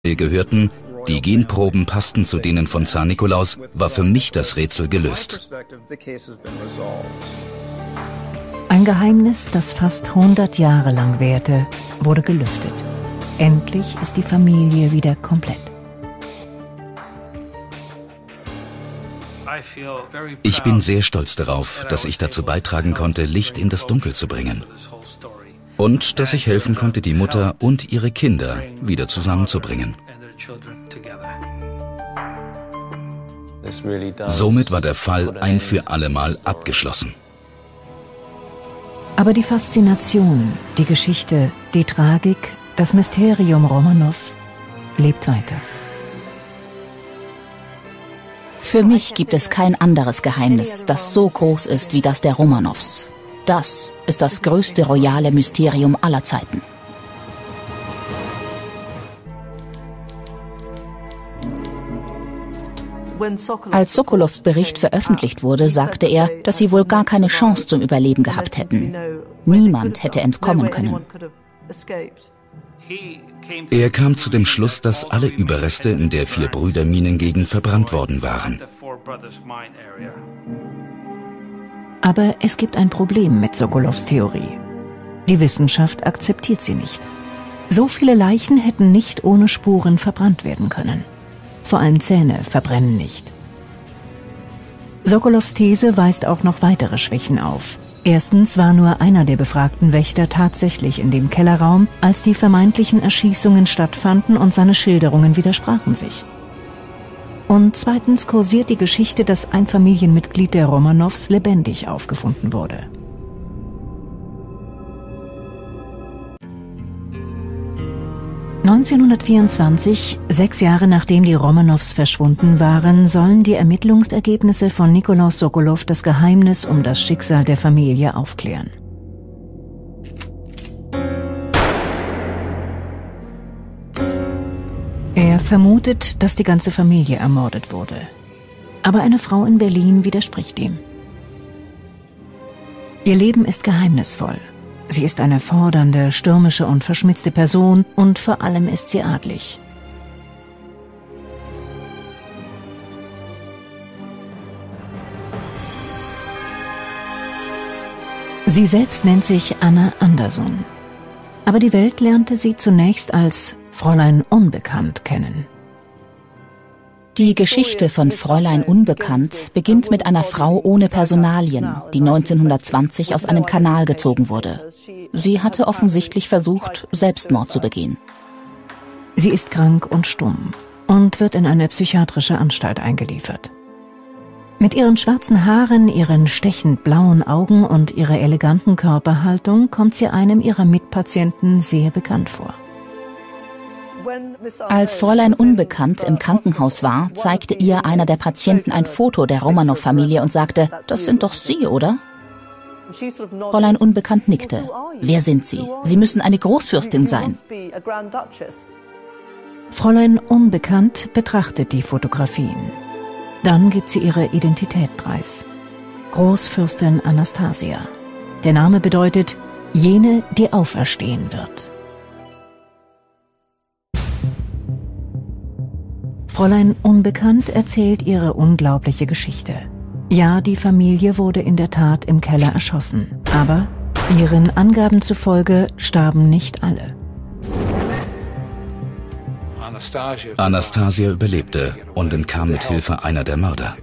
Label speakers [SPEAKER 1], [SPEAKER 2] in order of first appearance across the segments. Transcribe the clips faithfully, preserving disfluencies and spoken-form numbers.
[SPEAKER 1] gehörten, die Genproben passten zu denen von Zar Nikolaus, war für mich das Rätsel gelöst.
[SPEAKER 2] Ein Geheimnis, das fast hundert Jahre lang währte, wurde gelüftet. Endlich ist die Familie wieder komplett.
[SPEAKER 1] Ich bin sehr stolz darauf, dass ich dazu beitragen konnte, Licht in das Dunkel zu bringen. Und dass ich helfen konnte, die Mutter und ihre Kinder wieder zusammenzubringen. Somit war der Fall ein für alle Mal abgeschlossen.
[SPEAKER 2] Aber die Faszination, die Geschichte, die Tragik, das Mysterium Romanow lebt weiter.
[SPEAKER 3] Für mich gibt es kein anderes Geheimnis, das so groß ist wie das der Romanows. Das ist das größte royale Mysterium aller Zeiten. Als Sokolows Bericht veröffentlicht wurde, sagte er, dass sie wohl gar keine Chance zum Überleben gehabt hätten. Niemand hätte entkommen können.
[SPEAKER 1] Er kam zu dem Schluss, dass alle Überreste in der Vier-Brüder-Minengegend verbrannt worden waren.
[SPEAKER 2] Aber es gibt ein Problem mit Sokolows Theorie. Die Wissenschaft akzeptiert sie nicht. So viele Leichen hätten nicht ohne Spuren verbrannt werden können. Vor allem Zähne verbrennen nicht. Sokolows These weist auch noch weitere Schwächen auf. Erstens war nur einer der befragten Wächter tatsächlich in dem Kellerraum, als die vermeintlichen Erschießungen stattfanden, und seine Schilderungen widersprachen sich. Und zweitens kursiert die Geschichte, dass ein Familienmitglied der Romanows lebendig aufgefunden wurde. neunzehnhundertvierundzwanzig, sechs Jahre nachdem die Romanows verschwunden waren, sollen die Ermittlungsergebnisse von Nikolaus Sokolow das Geheimnis um das Schicksal der Familie aufklären. Er vermutet, dass die ganze Familie ermordet wurde. Aber eine Frau in Berlin widerspricht ihm. Ihr Leben ist geheimnisvoll. Sie ist eine fordernde, stürmische und verschmitzte Person, und vor allem ist sie adlig. Sie selbst nennt sich Anna Anderson. Aber die Welt lernte sie zunächst als Fräulein Unbekannt kennen.
[SPEAKER 3] Die Geschichte von Fräulein Unbekannt beginnt mit einer Frau ohne Personalien, die neunzehnhundertzwanzig aus einem Kanal gezogen wurde. Sie hatte offensichtlich versucht, Selbstmord zu begehen.
[SPEAKER 2] Sie ist krank und stumm und wird in eine psychiatrische Anstalt eingeliefert. Mit ihren schwarzen Haaren, ihren stechend blauen Augen und ihrer eleganten Körperhaltung kommt sie einem ihrer Mitpatienten sehr bekannt vor.
[SPEAKER 3] Als Fräulein Unbekannt im Krankenhaus war, zeigte ihr einer der Patienten ein Foto der Romanow-Familie und sagte, das sind doch Sie, oder? Fräulein Unbekannt nickte. Wer sind Sie? Sie müssen eine Großfürstin sein.
[SPEAKER 2] Fräulein Unbekannt betrachtet die Fotografien. Dann gibt sie ihre Identität preis. Großfürstin Anastasia. Der Name bedeutet, jene, die auferstehen wird. Fräulein Unbekannt erzählt ihre unglaubliche Geschichte. Ja, die Familie wurde in der Tat im Keller erschossen. Aber ihren Angaben zufolge starben nicht alle.
[SPEAKER 1] Anastasia überlebte und entkam mit Hilfe einer der Mörder.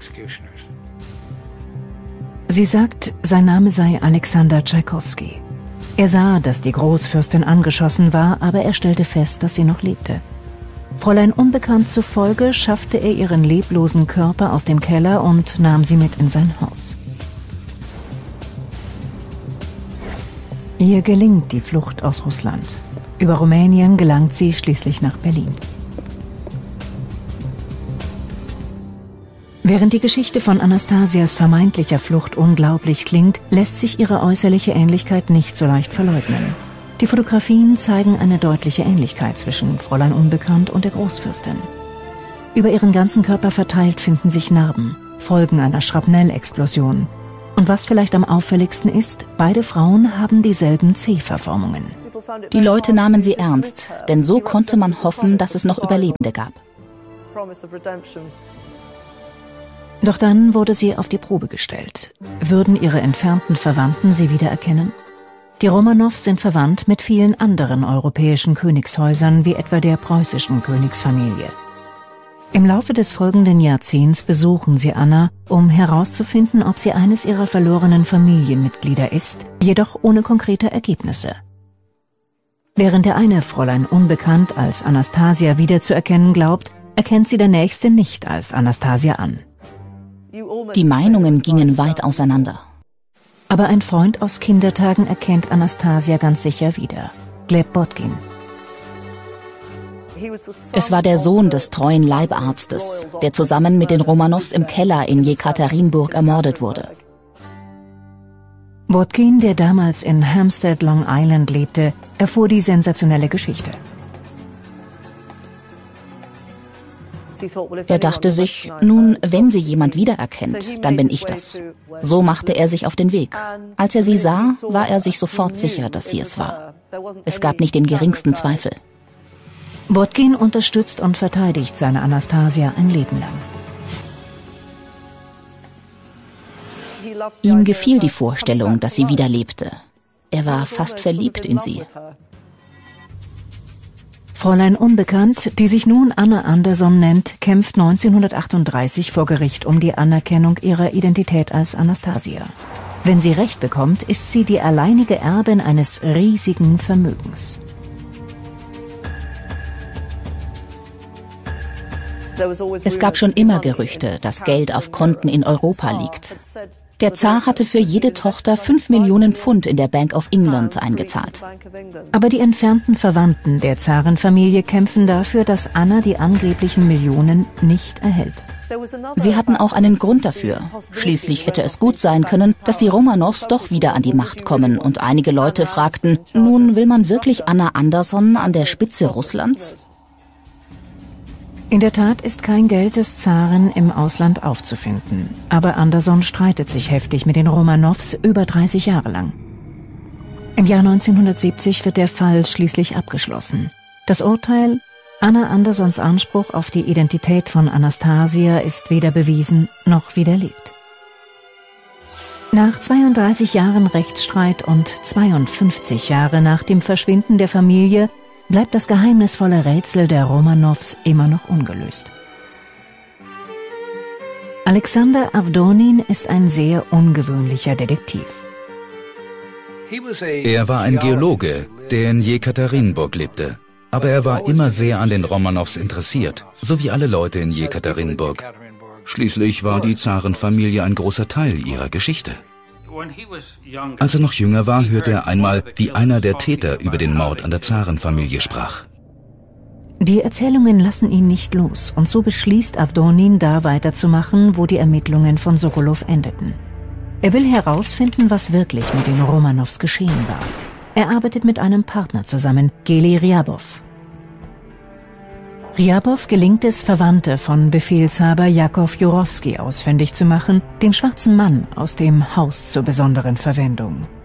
[SPEAKER 2] Sie sagt, sein Name sei Alexander Tschaikowski. Er sah, dass die Großfürstin angeschossen war, aber er stellte fest, dass sie noch lebte. Fräulein Unbekannt zufolge schaffte er ihren leblosen Körper aus dem Keller und nahm sie mit in sein Haus. Ihr gelingt die Flucht aus Russland. Über Rumänien gelangt sie schließlich nach Berlin. Während die Geschichte von Anastasias vermeintlicher Flucht unglaublich klingt, lässt sich ihre äußerliche Ähnlichkeit nicht so leicht verleugnen. Die Fotografien zeigen eine deutliche Ähnlichkeit zwischen Fräulein Unbekannt und der Großfürstin. Über ihren ganzen Körper verteilt finden sich Narben, Folgen einer Schrapnellexplosion. Und was vielleicht am auffälligsten ist, beide Frauen haben dieselben C-Verformungen.
[SPEAKER 3] Die Leute nahmen sie ernst, denn so konnte man hoffen, dass es noch Überlebende gab.
[SPEAKER 2] Doch dann wurde sie auf die Probe gestellt. Würden ihre entfernten Verwandten sie wiedererkennen? Die Romanows sind verwandt mit vielen anderen europäischen Königshäusern, wie etwa der preußischen Königsfamilie. Im Laufe des folgenden Jahrzehnts besuchen sie Anna, um herauszufinden, ob sie eines ihrer verlorenen Familienmitglieder ist, jedoch ohne konkrete Ergebnisse. Während der eine Fräulein Unbekannt als Anastasia wiederzuerkennen glaubt, erkennt sie der nächste nicht als Anastasia an.
[SPEAKER 3] Die Meinungen gingen weit auseinander.
[SPEAKER 2] Aber ein Freund aus Kindertagen erkennt Anastasia ganz sicher wieder. Gleb Botkin.
[SPEAKER 3] Es war der Sohn des treuen Leibarztes, der zusammen mit den Romanows im Keller in Jekaterinburg ermordet wurde.
[SPEAKER 2] Botkin, der damals in Hampstead, Long Island lebte, erfuhr die sensationelle Geschichte.
[SPEAKER 3] Er dachte sich, nun, wenn sie jemand wiedererkennt, dann bin ich das. So machte er sich auf den Weg. Als er sie sah, war er sich sofort sicher, dass sie es war. Es gab nicht den geringsten Zweifel.
[SPEAKER 2] Botkin unterstützt und verteidigt seine Anastasia ein Leben lang.
[SPEAKER 3] Ihm gefiel die Vorstellung, dass sie wieder lebte. Er war fast verliebt in sie.
[SPEAKER 2] Fräulein Unbekannt, die sich nun Anna Anderson nennt, kämpft neunzehnhundertachtunddreißig vor Gericht um die Anerkennung ihrer Identität als Anastasia. Wenn sie Recht bekommt, ist sie die alleinige Erbin eines riesigen Vermögens.
[SPEAKER 3] Es gab schon immer Gerüchte, dass Geld auf Konten in Europa liegt. Der Zar hatte für jede Tochter fünf Millionen Pfund in der Bank of England eingezahlt.
[SPEAKER 2] Aber die entfernten Verwandten der Zarenfamilie kämpfen dafür, dass Anna die angeblichen Millionen nicht erhält.
[SPEAKER 3] Sie hatten auch einen Grund dafür. Schließlich hätte es gut sein können, dass die Romanows doch wieder an die Macht kommen und einige Leute fragten, nun will man wirklich Anna Anderson an der Spitze Russlands?
[SPEAKER 2] In der Tat ist kein Geld des Zaren im Ausland aufzufinden. Aber Anderson streitet sich heftig mit den Romanows über dreißig Jahre lang. Im Jahr neunzehnhundertsiebzig wird der Fall schließlich abgeschlossen. Das Urteil: Anna Andersons Anspruch auf die Identität von Anastasia ist weder bewiesen noch widerlegt. Nach zweiunddreißig Jahren Rechtsstreit und zweiundfünfzig Jahre nach dem Verschwinden der Familie bleibt das geheimnisvolle Rätsel der Romanows immer noch ungelöst. Alexander Avdonin ist ein sehr ungewöhnlicher Detektiv.
[SPEAKER 1] Er war ein Geologe, der in Jekaterinburg lebte. Aber er war immer sehr an den Romanows interessiert, so wie alle Leute in Jekaterinburg. Schließlich war die Zarenfamilie ein großer Teil ihrer Geschichte. Als er noch jünger war, hörte er einmal, wie einer der Täter über den Mord an der Zarenfamilie sprach.
[SPEAKER 2] Die Erzählungen lassen ihn nicht los, und so beschließt Avdonin, da weiterzumachen, wo die Ermittlungen von Sokolow endeten. Er will herausfinden, was wirklich mit den Romanows geschehen war. Er arbeitet mit einem Partner zusammen, Geli Ryabov. Ryabov gelingt es, Verwandte von Befehlshaber Jakow Jurowski ausfindig zu machen, dem schwarzen Mann aus dem Haus zur besonderen Verwendung.